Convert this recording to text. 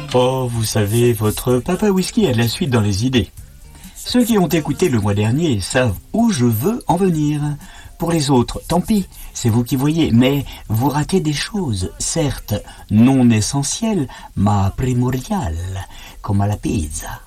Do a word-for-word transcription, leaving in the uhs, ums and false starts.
Oh, vous savez, votre papa whisky a de la suite dans les idées. Ceux qui ont écouté le mois dernier savent où je veux en venir. Pour les autres, tant pis, c'est vous qui voyez, mais vous ratez des choses, certes non essentielles, mais primordiales, comme à la pizza.